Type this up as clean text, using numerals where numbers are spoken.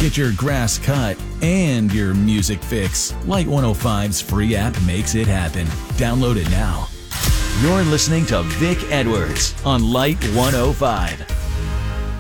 Get your grass cut and your music fix. Light 105's free app makes it happen. Download it now. You're listening to Vic Edwards on Light 105.